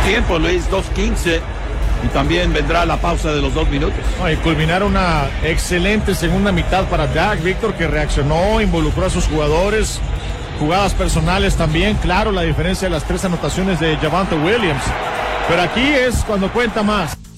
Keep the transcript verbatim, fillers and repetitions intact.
tiempo, Luis, dos quince. Y también vendrá la pausa de los dos minutos. No, y culminar una excelente segunda mitad para Dak, Víctor, que reaccionó, involucró a sus jugadores, jugadas personales también, claro, la diferencia de las tres anotaciones de Javonte Williams. Pero aquí es cuando cuenta más.